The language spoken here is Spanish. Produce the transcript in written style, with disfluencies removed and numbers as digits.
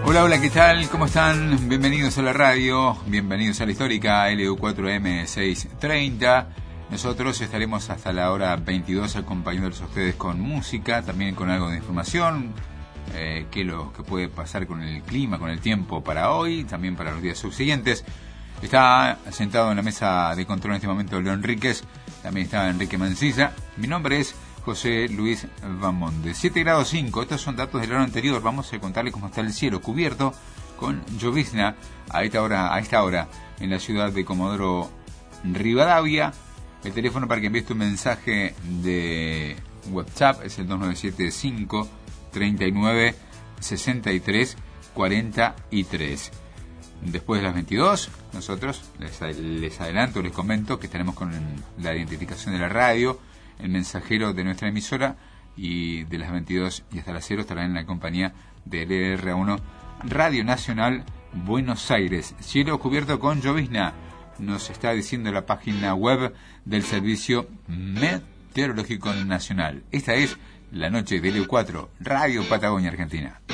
Hola, hola, ¿qué tal? ¿Cómo están? Bienvenidos a la radio, bienvenidos a la histórica LU4M630. Nosotros estaremos hasta la hora 22 acompañándolos a ustedes con música, también con algo de información, qué es lo que puede pasar con el clima, con el tiempo para hoy, también para los días subsiguientes. Está sentado en la mesa de control en este momento Leo Enríquez, también está Enrique Mancilla. Mi nombre es José Luis Bamonde. 7 grados 5, estos son datos del hora anterior. Vamos a contarles cómo está el cielo cubierto con llovizna a esta hora en la ciudad de Comodoro Rivadavia. El teléfono para que envíes tu mensaje de WhatsApp es el 2975 39 63 43. Después de las 22, nosotros les adelanto, les comento que estaremos con la identificación de la radio, el mensajero de nuestra emisora, y de las 22 y hasta las 0 estarán en la compañía del LRA1 Radio Nacional Buenos Aires. Cielo cubierto con llovizna, nos está diciendo la página web del Servicio Meteorológico Nacional. Esta es la noche de LU4, Radio Patagonia Argentina.